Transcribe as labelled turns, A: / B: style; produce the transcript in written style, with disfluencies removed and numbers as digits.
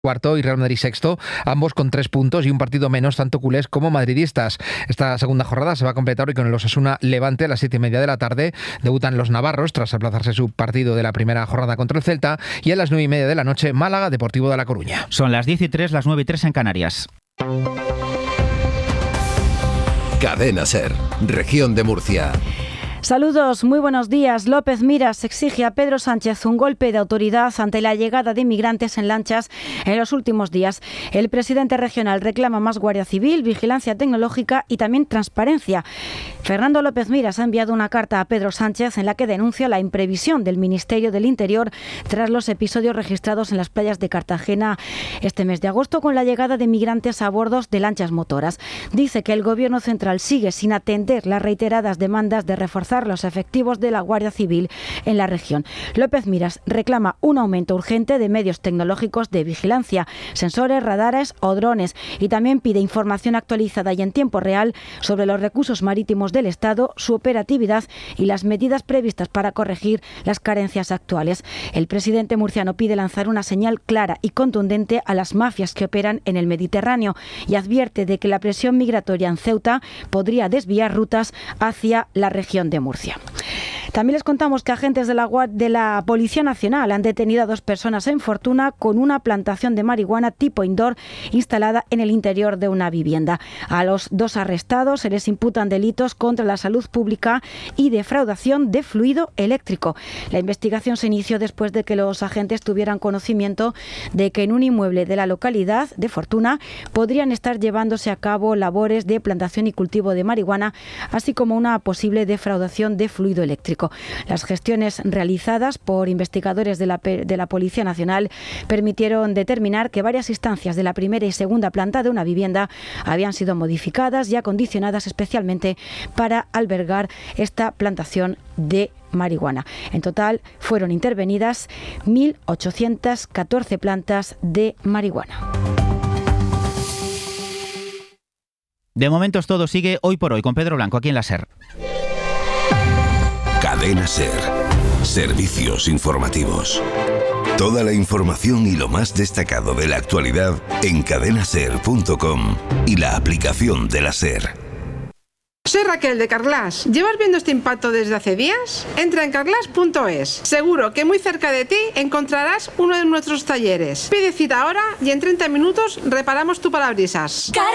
A: cuarto y Real Madrid sexto, ambos con 3 puntos y un partido menos, tanto culés como madridistas. Esta segunda jornada se va a completar hoy con el Osasuna Levante a las 7:30 de la tarde. Debutan los navarros tras aplazarse su partido de la primera jornada contra el Celta, y a las 9:30 de la noche Málaga Deportivo de La Coruña.
B: Son las 10:03, las 9:03 en Canarias.
C: Cadena SER, Región de Murcia.
D: Saludos, muy buenos días. López Miras exige a Pedro Sánchez un golpe de autoridad ante la llegada de inmigrantes en lanchas en los últimos días. El presidente regional reclama más Guardia Civil, vigilancia tecnológica y también transparencia. Fernando López Miras ha enviado una carta a Pedro Sánchez en la que denuncia la imprevisión del Ministerio del Interior tras los episodios registrados en las playas de Cartagena este mes de agosto con la llegada de inmigrantes a bordo de lanchas motoras. Dice que el Gobierno central sigue sin atender las reiteradas demandas de reforzar los efectivos de la Guardia Civil en la región. López Miras reclama un aumento urgente de medios tecnológicos de vigilancia, sensores, radares o drones, y también pide información actualizada y en tiempo real sobre los recursos marítimos del Estado, su operatividad y las medidas previstas para corregir las carencias actuales. El presidente murciano pide lanzar una señal clara y contundente a las mafias que operan en el Mediterráneo y advierte de que la presión migratoria en Ceuta podría desviar rutas hacia la región de Murcia. También les contamos que agentes de la Policía Nacional han detenido a 2 personas en Fortuna con una plantación de marihuana tipo indoor instalada en el interior de una vivienda. A los 2 arrestados se les imputan delitos contra la salud pública y defraudación de fluido eléctrico. La investigación se inició después de que los agentes tuvieran conocimiento de que en un inmueble de la localidad de Fortuna podrían estar llevándose a cabo labores de plantación y cultivo de marihuana, así como una posible defraudación de fluido eléctrico. Las gestiones realizadas por investigadores de la Policía Nacional permitieron determinar que varias instancias de la primera y segunda planta de una vivienda habían sido modificadas y acondicionadas especialmente para albergar esta plantación de marihuana. En total fueron intervenidas 1.814 plantas de marihuana.
B: De momento todo sigue hoy por hoy con Pedro Blanco aquí en la SER.
C: Cadena SER. Servicios informativos. Toda la información y lo más destacado de la actualidad en cadenaser.com y la aplicación de la SER.
E: Soy Raquel de Carglass. ¿Llevas viendo este impacto desde hace días? Entra en carglass.es. Seguro que muy cerca de ti encontrarás uno de nuestros talleres. Pide cita ahora y en 30 minutos reparamos tu parabrisas.